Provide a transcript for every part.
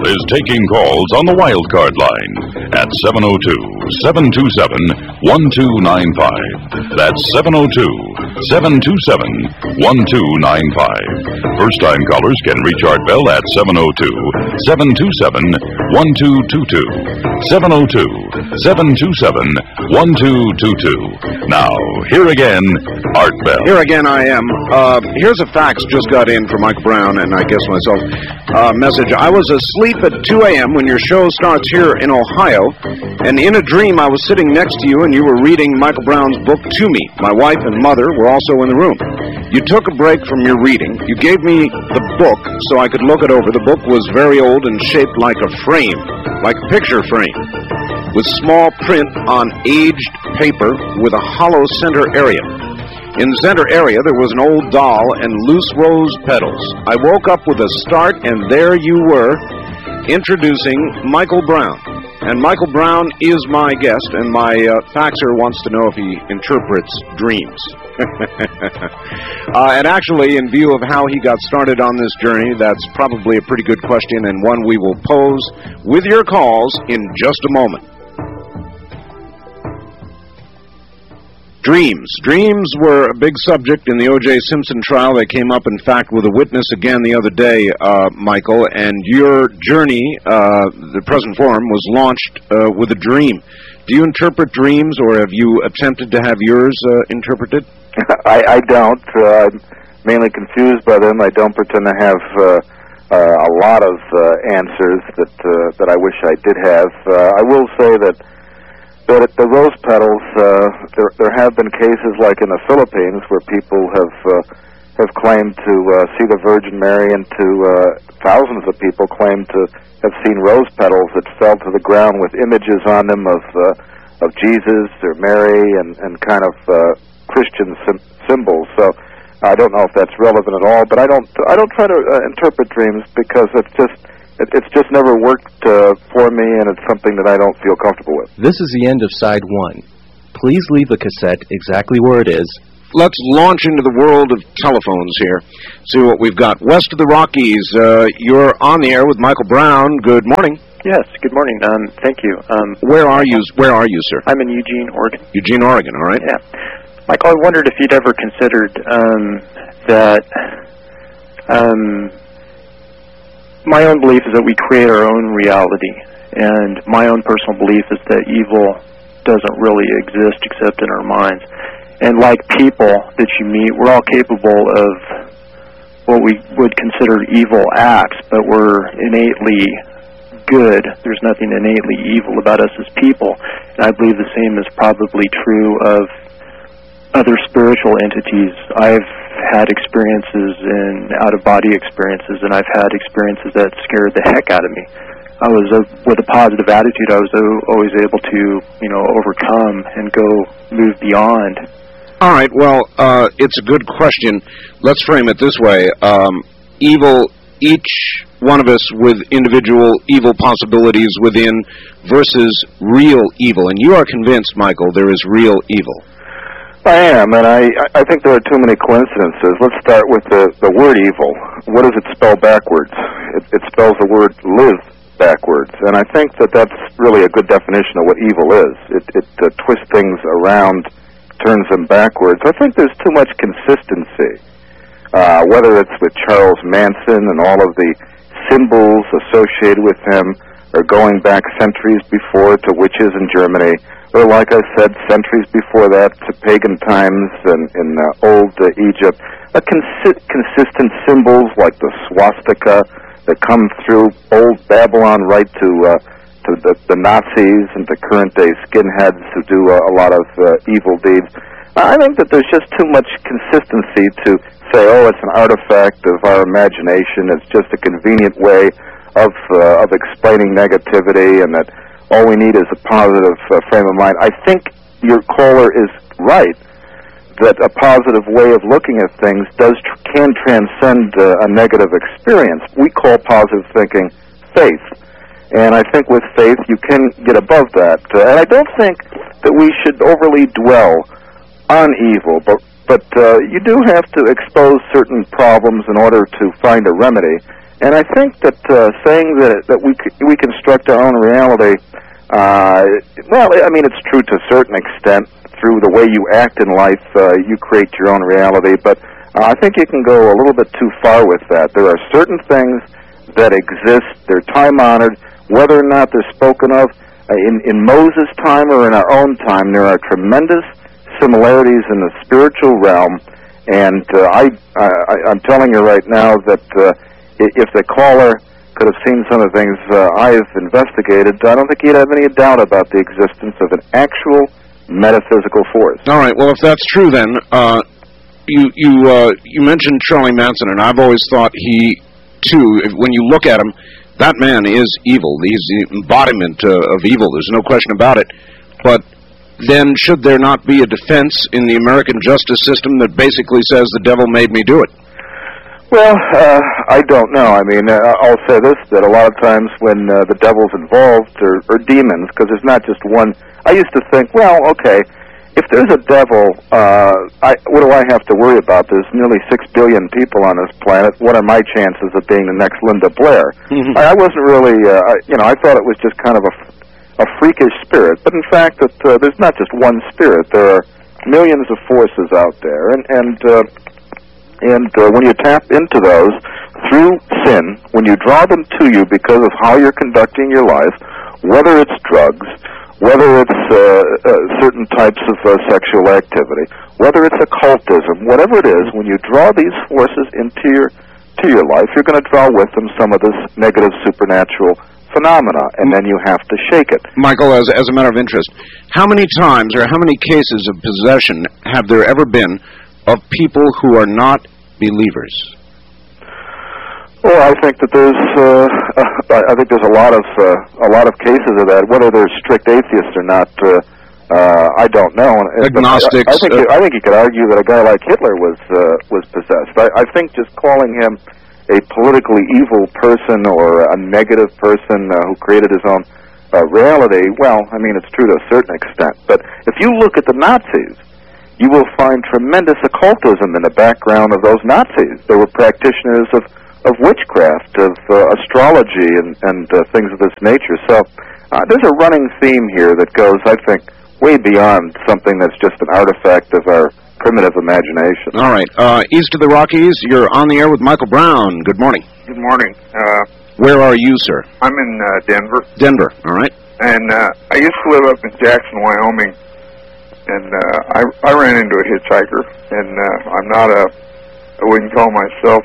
is taking calls on the wildcard line at 702-727-1295. That's 702-727-1295. First-time callers can reach Art Bell at 702-727-1222. 702-727-1222. Now, here again, Art Bell. Here again I am. Here's a fax just got in from Mike Brown, and I guess myself. Message. I was asleep at 2 a.m. when your show starts here in Ohio, and in a dream I was sitting next to you and you were reading Michael Brown's book to me. My wife and mother were also in the room. You took a break from your reading. You gave me the book so I could look it over. The book was very old and shaped like a frame, like a picture frame, with small print on aged paper with a hollow center area. In the center area, there was an old doll and loose rose petals. I woke up with a start, and there you were, introducing Michael Brown. And Michael Brown is my guest, and my faxer wants to know if he interprets dreams. And actually, in view of how he got started on this journey, that's probably a pretty good question, and one we will pose with your calls in just a moment. Dreams. Dreams were a big subject in the O.J. Simpson trial. They came up, in fact, with a witness again the other day, Michael, and your journey, the present forum, was launched with a dream. Do you interpret dreams, or have you attempted to have yours interpreted? I don't. I'm mainly confused by them. I don't pretend to have a lot of answers that I wish I did have. I will say that the rose petals, there have been cases like in the Philippines where people have claimed to see the Virgin Mary, and thousands of people claim to have seen rose petals that fell to the ground with images on them of Jesus or Mary and kind of Christian symbols. So I don't know if that's relevant at all, but I don't try to interpret dreams because it's just never worked for me, and it's something that I don't feel comfortable with. This is the end of side one. Please leave the cassette exactly where it is. Let's launch into the world of telephones here. See what we've got. West of the Rockies, you're on the air with Michael Brown. Good morning. Yes, good morning. Thank you. Where are you, sir? I'm in Eugene, Oregon. Eugene, Oregon, all right. Yeah. Michael, I wondered if you'd ever considered that my own belief is that we create our own reality, and my own personal belief is that evil doesn't really exist except in our minds. And like people that you meet, we're all capable of what we would consider evil acts, but we're innately good. There's nothing innately evil about us as people. And I believe the same is probably true of other spiritual entities. I've had experiences and out-of-body experiences, and I've had experiences that scared the heck out of me. I was, with a positive attitude, I was always able to, overcome and move beyond. All right, well, it's a good question. Let's frame it this way. Evil, each one of us with individual evil possibilities within versus real evil. And you are convinced, Michael, there is real evil. I am, and I think there are too many coincidences. Let's start with the word evil. What does it spell backwards? It spells the word live backwards, and I think that's really a good definition of what evil is. It twists things around, turns them backwards. I think there's too much consistency, whether it's with Charles Manson and all of the symbols associated with him, or going back centuries before to witches in Germany, or like I said, centuries before that to pagan times in old Egypt. Consistent symbols like the swastika that come through old Babylon right to the Nazis and to current-day skinheads who do a lot of evil deeds. I think that there's just too much consistency to say, oh, it's an artifact of our imagination, it's just a convenient way of explaining negativity, and that all we need is a positive frame of mind. I think your caller is right that a positive way of looking at things can transcend a negative experience. We call positive thinking faith. And I think with faith you can get above that. And I don't think that we should overly dwell on evil, but you do have to expose certain problems in order to find a remedy. And I think that saying that we construct our own reality, well, I mean, it's true to a certain extent. Through the way you act in life, you create your own reality. But I think you can go a little bit too far with that. There are certain things that exist. They're time-honored. Whether or not they're spoken of in Moses' time or in our own time, there are tremendous similarities in the spiritual realm. And I'm telling you right now that if the caller could have seen some of the things I've investigated, I don't think he'd have any doubt about the existence of an actual metaphysical force. All right. Well, if that's true, then you mentioned Charlie Manson, and I've always thought he, too, when you look at him, that man is evil. He's the embodiment of evil. There's no question about it. But then should there not be a defense in the American justice system that basically says the devil made me do it? Well, I don't know. I mean, I'll say this, that a lot of times when the devil's involved, or demons, because there's not just one. I used to think, well, okay, if there's a devil, what do I have to worry about? There's nearly 6 billion people on this planet. What are my chances of being the next Linda Blair? I wasn't really, I thought it was just kind of a freakish spirit. But in fact, that there's not just one spirit. There are millions of forces out there. And when you tap into those through sin, when you draw them to you because of how you're conducting your life, whether it's drugs, whether it's certain types of sexual activity, whether it's occultism, whatever it is, when you draw these forces into your life, you're going to draw with them some of this negative supernatural phenomena, and then you have to shake it. Michael, as a matter of interest, how many times or how many cases of possession have there ever been of people who are not believers? Well, I think that there's a lot of cases of that. Whether they're strict atheists or not, I don't know. Agnostics. I think you could argue that a guy like Hitler was possessed. I think just calling him a politically evil person or a negative person who created his own reality, well, I mean, it's true to a certain extent. But if you look at the Nazis, you will find tremendous occultism in the background of those Nazis. They were practitioners of witchcraft, of astrology, and things of this nature. So there's a running theme here that goes, I think, way beyond something that's just an artifact of our primitive imagination. All right. East of the Rockies, you're on the air with Michael Brown. Good morning. Good morning. Where are you, sir? I'm in Denver. Denver, all right. And I used to live up in Jackson, Wyoming. And I ran into a hitchhiker, and I'm not I wouldn't call myself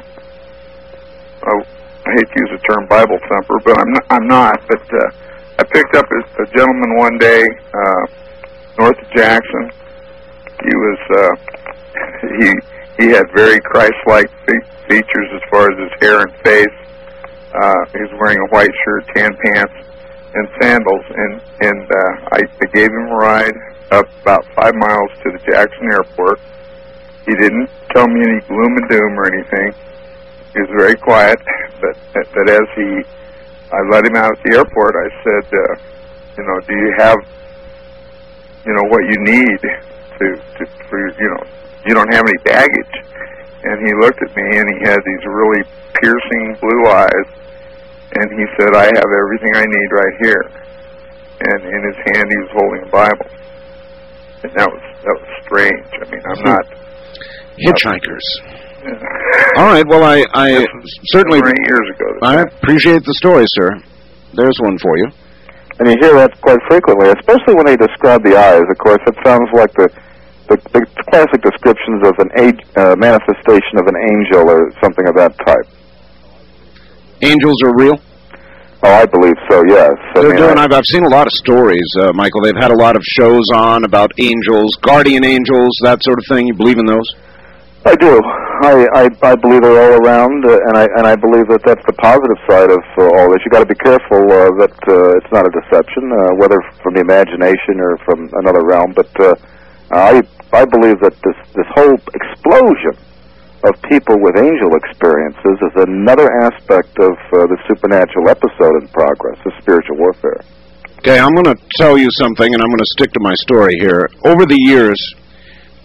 I hate to use the term Bible thumper, but I'm not. But I picked up a gentleman one day north of Jackson. He was he had very Christ-like features as far as his hair and face. He was wearing a white shirt, tan pants, and sandals. And I gave him a ride up about 5 miles to the Jackson airport. He didn't tell me any gloom and doom or anything. He was very quiet, but as I let him out at the airport, I said, do you have, what you need for you don't have any baggage. And he looked at me, and he had these really piercing blue eyes, and he said, I have everything I need right here. And in his hand, he was holding a Bible. And that was strange. I mean, I'm not... Hitchhikers. All right, well, I certainly... 8 years ago. I appreciate the story, sir. There's one for you. And you hear that quite frequently, especially when they describe the eyes. Of course, it sounds like the classic descriptions of an manifestation of an angel or something of that type. Angels are real? Oh, I believe so, yes. I've seen a lot of stories, Michael. They've had a lot of shows on about angels, guardian angels, that sort of thing. You believe in those? I do. I believe they're all around, and I believe that that's the positive side of all this. You got to be careful that it's not a deception, whether from the imagination or from another realm. But I believe that this whole explosion of people with angel experiences is another aspect of the supernatural episode in progress, of spiritual warfare. Okay, I'm going to tell you something, and I'm going to stick to my story here. Over the years,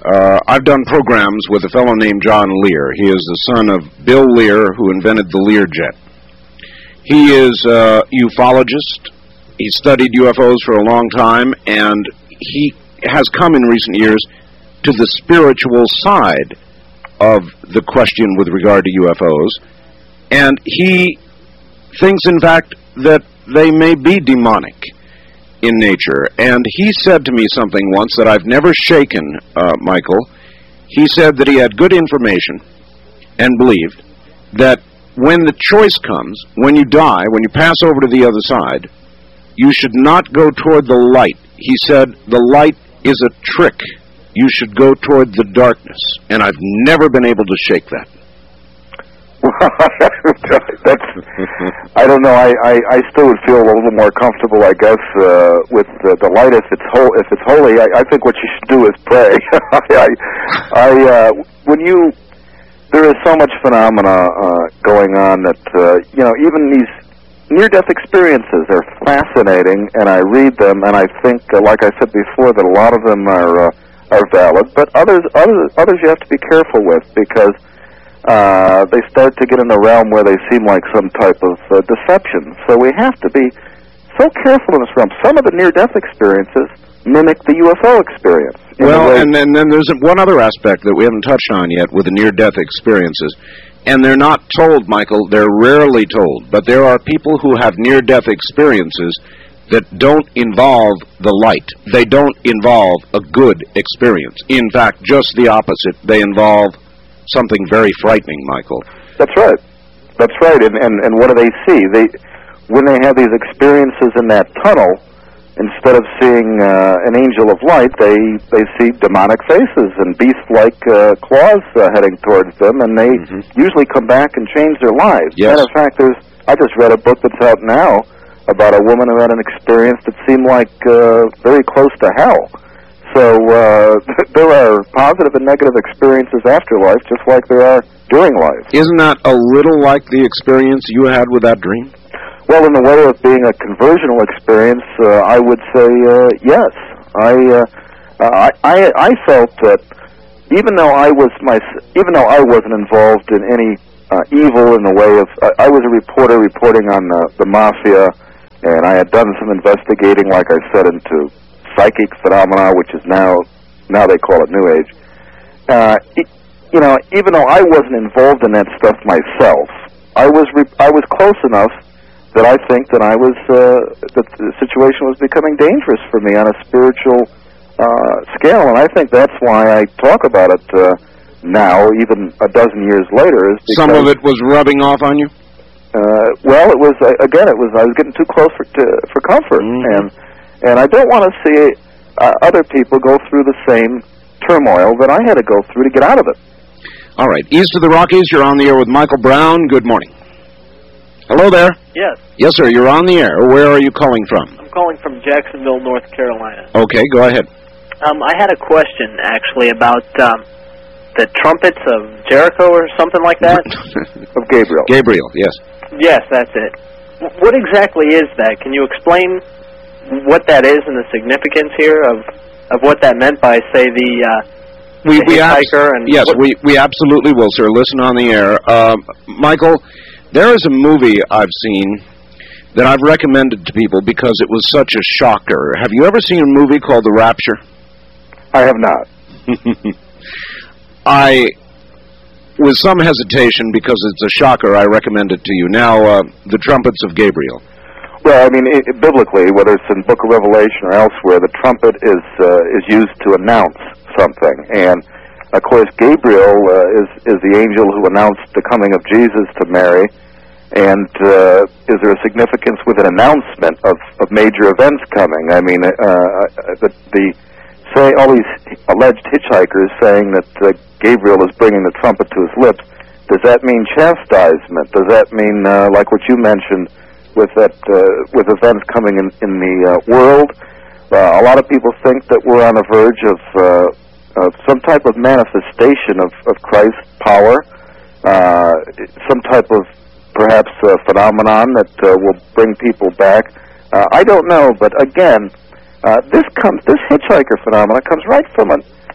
I've done programs with a fellow named John Lear. He is the son of Bill Lear, who invented the Learjet. He is a ufologist. He studied UFOs for a long time, and he has come in recent years to the spiritual side of the question with regard to UFOs. And he thinks, in fact, that they may be demonic in nature. And he said to me something once that I've never shaken, Michael. He said that he had good information and believed that when the choice comes, when you die, when you pass over to the other side, you should not go toward the light. He said the light is a trick. You should go toward the darkness. And I've never been able to shake that. That's, I don't know. I still would feel a little more comfortable, I guess, with the light. If it's holy, I think what you should do is pray. There is so much phenomena going on that even these near-death experiences are fascinating, and I read them, and I think, like I said before, that a lot of them are valid, but others you have to be careful with, because they start to get in the realm where they seem like some type of deception. So we have to be so careful in this realm. Some of the near-death experiences mimic the UFO experience. Well, and then there's one other aspect that we haven't touched on yet with the near-death experiences. And they're not told, Michael, they're rarely told. But there are people who have near-death experiences that don't involve the light. They don't involve a good experience. In fact, just the opposite. They involve something very frightening, Michael. That's right. That's right. And what do they see? When they have these experiences in that tunnel, instead of seeing an angel of light, they see demonic faces and beast-like claws heading towards them, and they usually come back and change their lives. Yes. Matter of fact, I just read a book that's out now about a woman who had an experience that seemed like very close to hell. So there are positive and negative experiences after life, just like there are during life. Isn't that a little like the experience you had with that dream? Well, in the way of being a conversional experience, I would say yes. I felt that even though I wasn't involved in any evil in the way of, I was a reporter reporting on the mafia, and I had done some investigating, like I said, into psychic phenomena, which is now they call it New Age. Even though I wasn't involved in that stuff myself, I was close enough that I think that that the situation was becoming dangerous for me on a spiritual scale, and I think that's why I talk about it now, even a dozen years later. Is because, some of it was rubbing off on you? Well, it was I was getting too close for comfort, and I don't want to see other people go through the same turmoil that I had to go through to get out of it. All right, east of the Rockies, you're on the air with Michael Brown. Good morning. Hello there. Yes. Yes, sir, you're on the air. Where are you calling from? I'm calling from Jacksonville, North Carolina. Okay, go ahead. I had a question, actually, about the trumpets of Jericho or something like that. Of Gabriel. Gabriel, yes. Yes, that's it. What exactly is that? Can you explain what that is and the significance here of what that meant by, say, the hitchhiker? Yes, we absolutely will, sir. Listen on the air. Michael, there is a movie I've seen that I've recommended to people because it was such a shocker. Have you ever seen a movie called The Rapture? I have not. With some hesitation, because it's a shocker, I recommend it to you. Now, The Trumpets of Gabriel. Well, I mean, biblically, whether it's in Book of Revelation or elsewhere, the trumpet is used to announce something. And, of course, Gabriel is the angel who announced the coming of Jesus to Mary. And is there a significance with an announcement of major events coming? I mean, all these alleged hitchhikers saying that Gabriel is bringing the trumpet to his lips. Does that mean chastisement? Does that mean, like what you mentioned, with events coming in the world? A lot of people think that we're on the verge of some type of manifestation of Christ's power, some type of perhaps phenomenon that will bring people back. I don't know, but again, this hitchhiker phenomenon comes right from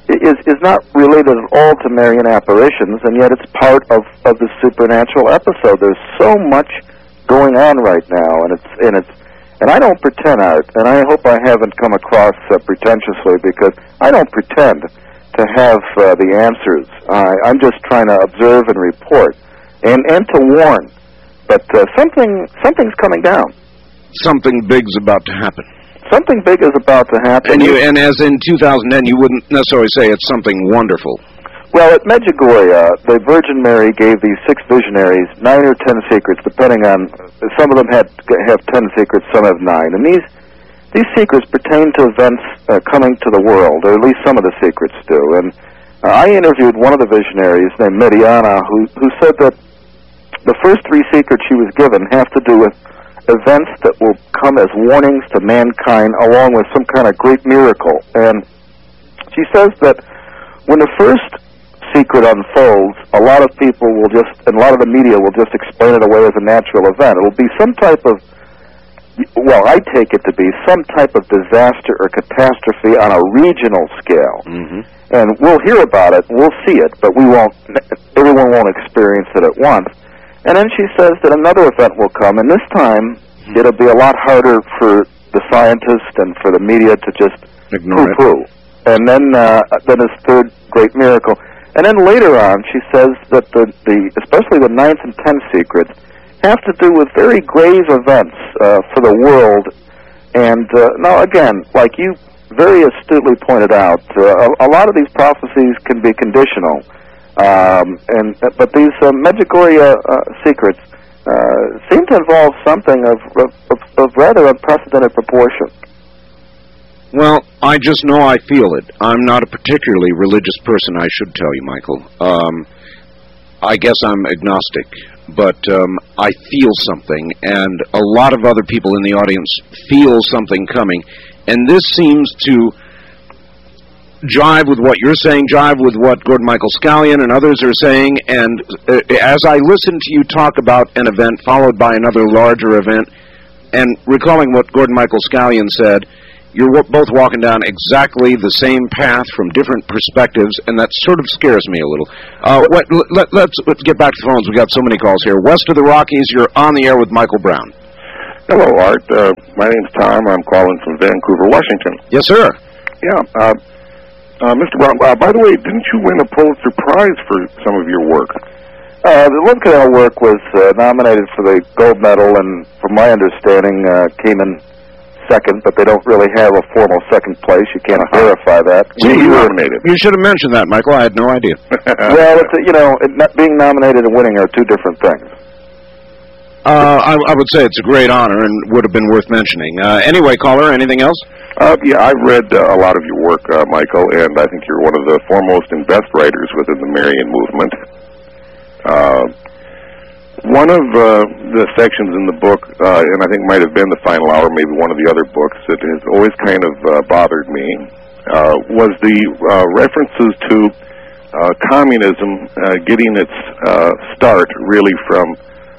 is not related at all to Marian apparitions, and yet it's part of the supernatural episode. There's so much going on right now, and I don't pretend, Art, and I hope I haven't come across pretentiously, because I don't pretend to have the answers. I'm just trying to observe and report, and to warn. But something's coming down. Something big's about to happen. Something big is about to happen. And as in 2010, you wouldn't necessarily say it's something wonderful. Well, at Medjugorje, the Virgin Mary gave these 6 visionaries 9 or 10 secrets, depending on, some of them have 10 secrets, some have 9. And these secrets pertain to events coming to the world, or at least some of the secrets do. And I interviewed one of the visionaries named Mediana, who said that the first 3 secrets she was given have to do with events that will come as warnings to mankind, along with some kind of great miracle. And she says that when the first secret unfolds, a lot of people will just, and a lot of the media will just explain it away as a natural event. It'll be some type of, well, I take it to be some type of disaster or catastrophe on a regional scale. Mm-hmm. And we'll hear about it, we'll see it, but everyone won't experience it at once. And then she says that another event will come, and this time it'll be a lot harder for the scientists and for the media to just poo-poo. And then this third great miracle. And then later on, she says that especially the 9th and 10th secrets have to do with very grave events for the world. And now, again, like you very astutely pointed out, a lot of these prophecies can be conditional. But these Medjugorje secrets seem to involve something of rather unprecedented proportion. Well, I just know I feel it. I'm not a particularly religious person, I should tell you, Michael. I guess I'm agnostic, but I feel something, and a lot of other people in the audience feel something coming, and this seems to jive with what you're saying, jive with what Gordon Michael Scallion and others are saying, and as I listen to you talk about an event followed by another larger event, and recalling what Gordon Michael Scallion said, you're both walking down exactly the same path from different perspectives, and that sort of scares me a little. Let's get back to the phones. We've got so many calls here. West of the Rockies, you're on the air with Michael Brown. Hello, Art. My name's Tom. I'm calling from Vancouver, Washington. Yes, sir. Yeah. Mr. Brown, by the way, didn't you win a Pulitzer Prize for some of your work? The Lynn Canal work was nominated for the gold medal, and from my understanding, came in second, but they don't really have a formal second place. You can't verify that. You should have mentioned that, Michael. I had no idea. Well, being nominated and winning are 2 different things. I would say it's a great honor and would have been worth mentioning. Anyway, caller, anything else? Yeah, I've read a lot of your work, Michael, and I think you're one of the foremost and best writers within the Marian movement. One of the sections in the book, and I think might have been the final hour, maybe one of the other books that has always kind of bothered me, was the references to communism getting its start really from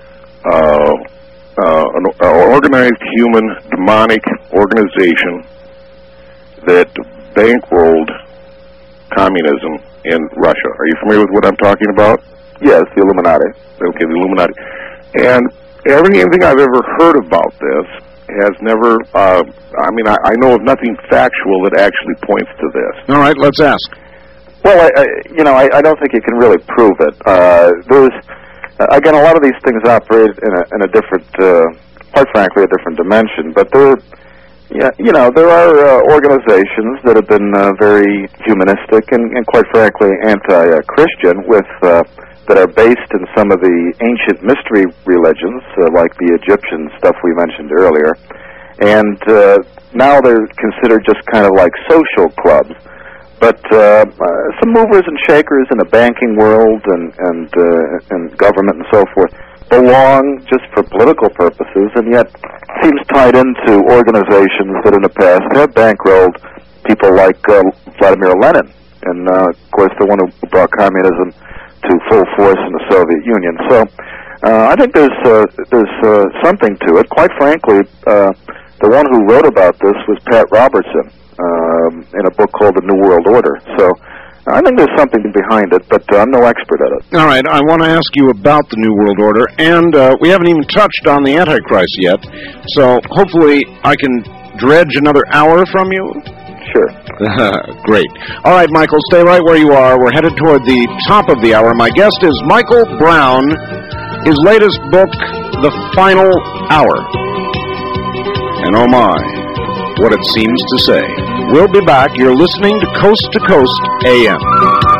an organized human demonic organization that bankrolled communism in Russia. Are you familiar with what I'm talking about? Yes, the Illuminati. Okay, the Illuminati. And everything I've ever heard about this has never, I know of nothing factual that actually points to this. All right, let's ask. Well, I don't think you can really prove it. Again, a lot of these things operate in a different, quite frankly, a different dimension. But there are organizations that have been very humanistic and quite frankly, anti-Christian that are based in some of the ancient mystery religions, like the Egyptian stuff we mentioned earlier. And now they're considered just kind of like social clubs. But some movers and shakers in the banking world and government and so forth belong just for political purposes, and yet seems tied into organizations that in the past have bankrolled people like Vladimir Lenin, and of course the one who brought communism to full force in the Soviet Union. So I think there's something to it. Quite frankly, the one who wrote about this was Pat Robertson in a book called The New World Order. So I think there's something behind it, but I'm no expert at it. All right, I want to ask you about the New World Order, and we haven't even touched on the Antichrist yet, so hopefully I can dredge another hour from you. Sure. Great. All right, Michael, stay right where you are. We're headed toward the top of the hour. My guest is Michael Brown. His latest book, The Final Hour. And oh my, what it seems to say. We'll be back. You're listening to Coast AM.